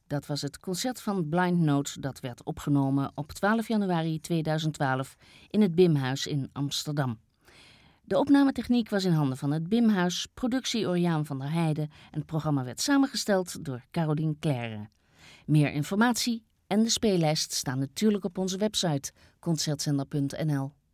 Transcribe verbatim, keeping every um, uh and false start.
Dat was het concert van Blind Note dat werd opgenomen op twaalf januari tweeduizend twaalf in het Bimhuis in Amsterdam. De opnametechniek was in handen van het Bimhuis, productie Oriaan van der Heijden en het programma werd samengesteld door Carolien Claire. Meer informatie en de speellijst staan natuurlijk op onze website concertzender punt n l.